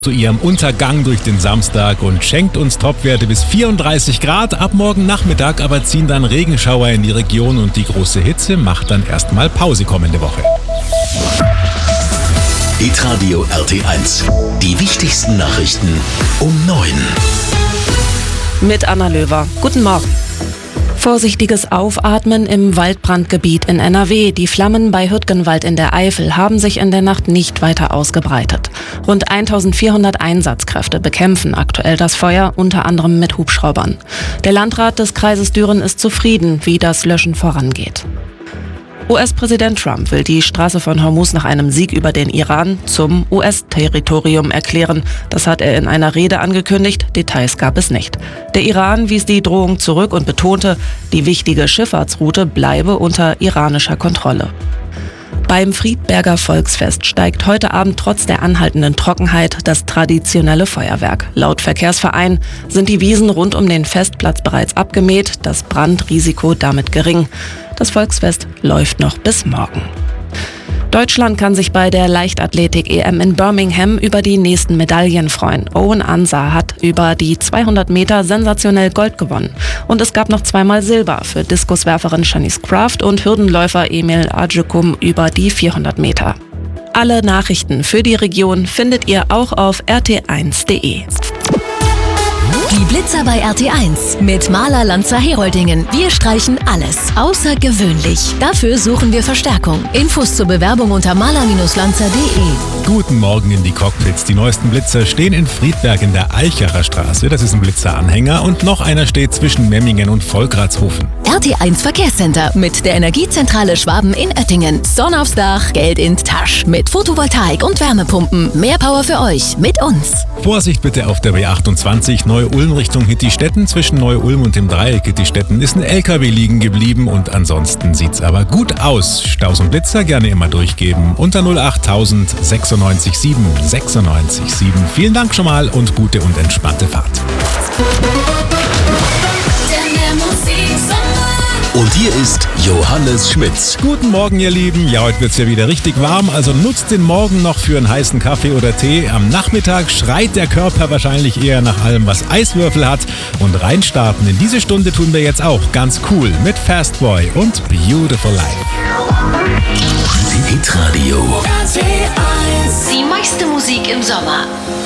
zu ihrem Untergang durch den Samstag und schenkt uns Topwerte bis 34 Grad. Ab morgen Nachmittag aber ziehen dann Regenschauer in die Region und die große Hitze macht dann erstmal Pause kommende Woche. Hitradio RT1. Die wichtigsten Nachrichten um 9. Mit Anna Löwer. Guten Morgen. Vorsichtiges Aufatmen im Waldbrandgebiet in NRW. Die Flammen bei Hürtgenwald in der Eifel haben sich in der Nacht nicht weiter ausgebreitet. Rund 1400 Einsatzkräfte bekämpfen aktuell das Feuer, unter anderem mit Hubschraubern. Der Landrat des Kreises Düren ist zufrieden, wie das Löschen vorangeht. US-Präsident Trump will die Straße von Hormuz nach einem Sieg über den Iran zum US-Territorium erklären. Das hat er in einer Rede angekündigt, Details gab es nicht. Der Iran wies die Drohung zurück und betonte, die wichtige Schifffahrtsroute bleibe unter iranischer Kontrolle. Beim Friedberger Volksfest steigt heute Abend trotz der anhaltenden Trockenheit das traditionelle Feuerwerk. Laut Verkehrsverein sind die Wiesen rund um den Festplatz bereits abgemäht, das Brandrisiko damit gering. Das Volksfest läuft noch bis morgen. Deutschland kann sich bei der Leichtathletik-EM in Birmingham über die nächsten Medaillen freuen. Owen Ansah hat über die 200 Meter sensationell Gold gewonnen. Und es gab noch zweimal Silber für Diskuswerferin Shanice Kraft und Hürdenläufer Emil Ajukum über die 400 Meter. Alle Nachrichten für die Region findet ihr auch auf rt1.de. Die Blitzer bei RT1 mit Maler Lanza Heroldingen. Wir streichen alles außergewöhnlich. Dafür suchen wir Verstärkung. Infos zur Bewerbung unter maler-lanza.de. Guten Morgen in die Cockpits. Die neuesten Blitzer stehen in Friedberg in der Eichacher Straße. Das ist ein Blitzeranhänger. Und noch einer steht zwischen Memmingen und Volkratshofen. RT1 Verkehrscenter mit der Energiezentrale Schwaben in Oettingen. Sonne aufs Dach, Geld in Tasch. Mit Photovoltaik und Wärmepumpen. Mehr Power für euch mit uns. Vorsicht bitte auf der B28 Neu-Ulm Richtung Hittistetten. Zwischen Neu-Ulm und dem Dreieck Hittistetten ist ein LKW liegen geblieben und ansonsten sieht's aber gut aus. Staus und Blitzer gerne immer durchgeben unter 08000 96 7 96 7. Vielen Dank schon mal und gute und entspannte Fahrt. Und hier ist Johannes Schmitz. Guten Morgen, ihr Lieben. Ja, heute wird's ja wieder richtig warm, also nutzt den Morgen noch für einen heißen Kaffee oder Tee. Am Nachmittag schreit der Körper wahrscheinlich eher nach allem, was Eiswürfel hat. Und reinstarten in diese Stunde tun wir jetzt auch ganz cool mit Fast Boy und Beautiful Life. Hitradio. Die meiste Musik im Sommer.